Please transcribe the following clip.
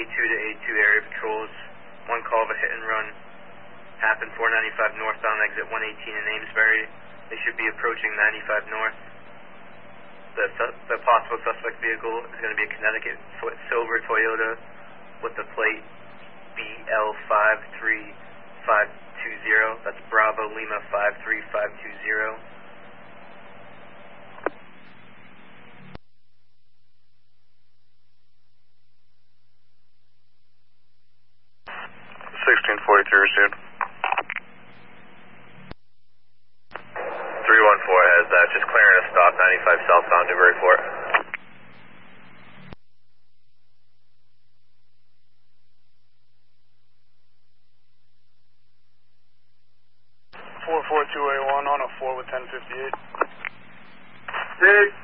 A2 to A2 area patrols. One call of a hit and run happened 495 northbound exit 118 in Amesbury. They should be approaching 95 north. The possible suspect vehicle is going to be a Connecticut silver Toyota with the plate BL53520. That's Bravo Lima 53520. 1643 received. 314 has that. Just clearing a stop 95 southbound Newbury Fort. Four 2A1 on a 4 with 1058. Dude.